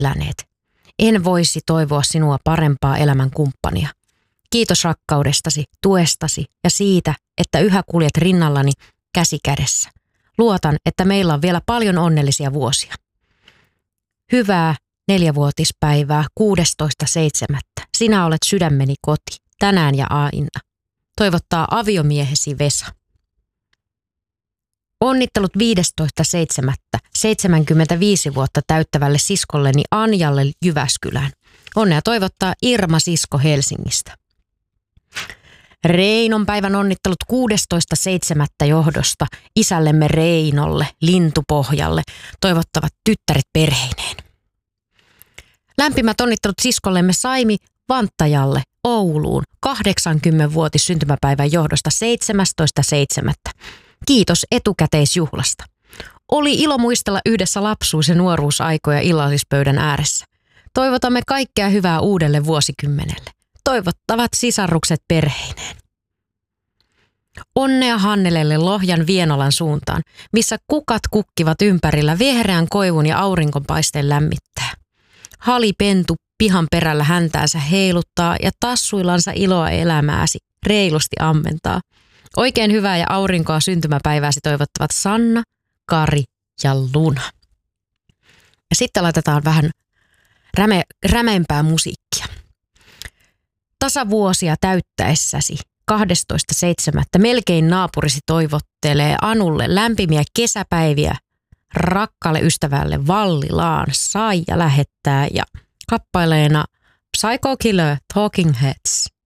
eläneet. En voisi toivoa sinua parempaa elämän kumppania. Kiitos rakkaudestasi, tuestasi ja siitä, että yhä kuljet rinnallani käsi kädessä. Luotan, että meillä on vielä paljon onnellisia vuosia. Hyvää 4-vuotispäivää 16.7. Sinä olet sydämeni koti, tänään ja aina. Toivottaa aviomiehesi Vesa. Onnittelut 15.7. 75 vuotta täyttävälle siskolleni Anjalle Jyväskylään. Onnea toivottaa Irma sisko Helsingistä. Reinon päivän onnittelut 16.7. johdosta isällemme Reinolle Lintupohjalle toivottavat tyttäret perheineen. Lämpimät onnittelut siskollemme Saimi Vanttajalle Ouluun 80-vuotis syntymäpäivän johdosta 17.7. Kiitos etukäteisjuhlasta. Oli ilo muistella yhdessä lapsuus- ja nuoruusaikoja illallispöydän ääressä. Toivotamme kaikkea hyvää uudelle vuosikymmenelle. Toivottavat sisarukset perheineen. Onnea Hannelelle Lohjan Vienolan suuntaan, missä kukat kukkivat ympärillä vihreän koivun ja aurinkonpaisteen lämmittää. Halipentu pihan perällä häntäänsä heiluttaa ja tassuillansa iloa elämääsi reilusti ammentaa. Oikein hyvää ja aurinkoa syntymäpäivääsi toivottavat Sanna, Kari ja Luna. Ja sitten laitetaan vähän rämeempää musiikkia. Tasavuosia täyttäessäsi 12.7. melkein naapurisi toivottelee Anulle lämpimiä kesäpäiviä rakkaalle ystävälle Vallilaan. Saija lähettää ja kappaleena Psycho Killer Talking Heads.